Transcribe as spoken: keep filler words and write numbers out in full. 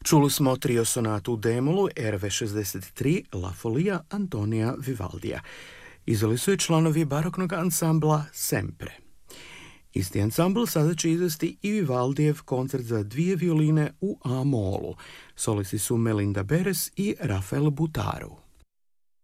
Čuli smo trio sonatu u D-molu R V šezdeset tri La Folia Antonija Vivaldija. Izveli su je članovi baroknog ansambla Sempre. Isti ansambl sada će izvesti i Vivaldijev koncert za dvije violine u A-molu. Solisti su Melinda Beres i Rafael Butaru.